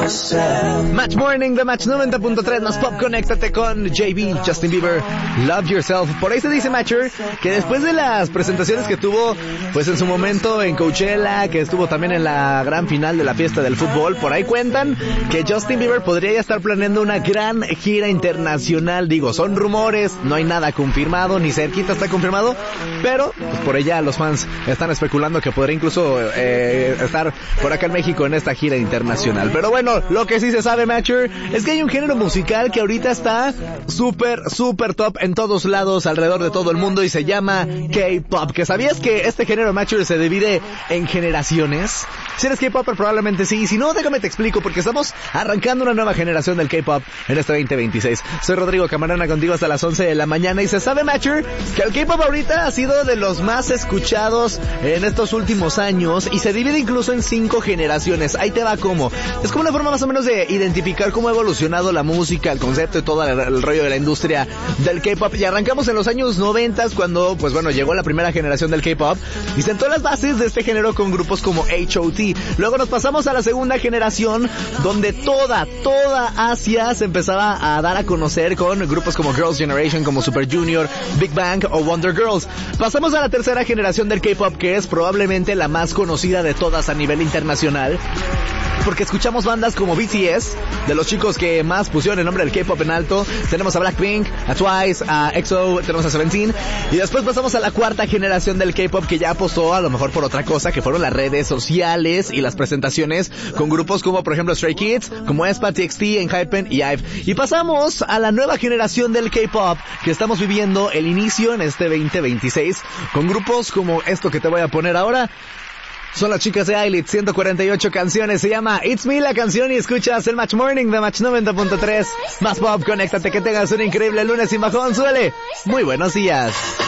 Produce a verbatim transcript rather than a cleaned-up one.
Match Morning de Match noventa punto tres, más pop, conéctate con J B, Justin Bieber, Love Yourself. Por ahí se dice, Matcher, que después de las presentaciones que tuvo, pues en su momento en Coachella, que estuvo también en la gran final de la fiesta del fútbol, por ahí cuentan que Justin Bieber podría ya estar planeando una gran gira internacional. Digo, son rumores, no hay nada confirmado, ni cerquita está confirmado, pero pues por ella los fans están especulando que podría incluso eh, estar por acá en México en esta gira internacional. Pero bueno, lo que sí se sabe, Matcher, es que hay un género musical que ahorita está súper, súper top en todos lados, alrededor de todo el mundo, y se llama K-pop. ¿Que sabías que este género, Matcher, se divide en generaciones? Si eres K-popper, probablemente sí. Si no, déjame te explico, porque estamos arrancando una nueva generación del K-pop en este veinte veintiséis. Soy Rodrigo Camarena, contigo hasta las once de la mañana, y se sabe, Matcher, que el K-pop ahorita ha sido de los más escuchados en estos últimos años, y se divide incluso en cinco generaciones. Ahí te va cómo. Es como una forma más o menos de identificar cómo ha evolucionado la música, el concepto y todo el, el rollo de la industria del K-pop. Y arrancamos en los años noventas, cuando, pues bueno, llegó la primera generación del K-pop y sentó las bases de este género con grupos como H O T. Luego nos pasamos a la segunda generación, donde toda, toda Asia se empezaba a dar a conocer con grupos como Girls' Generation, como Super Junior, Big Bang o Wonder Girls. Pasamos a la tercera generación del K-pop, que es probablemente la más conocida de todas a nivel internacional, porque escuchamos bandas como B T S, de los chicos que más pusieron el nombre del K-pop en alto. Tenemos a Blackpink, a Twice, a E X O, tenemos a Seventeen. Y después pasamos a la cuarta generación del K-pop, que ya apostó a lo mejor por otra cosa, que fueron las redes sociales y las presentaciones con grupos como, por ejemplo, Stray Kids, como aespa, T X T, Enhypen y IVE. Y pasamos a la nueva generación del K-pop, que estamos viviendo el inicio en este veinte veintiséis, con grupos como esto que te voy a poner ahora. Son las chicas de I L I T, ciento cuarenta y ocho canciones, se llama It's Me la canción, y escuchas el Match Morning de Match noventa punto tres. Más pop, conéctate, que tengas un increíble lunes sin bajón, suele. Muy buenos días.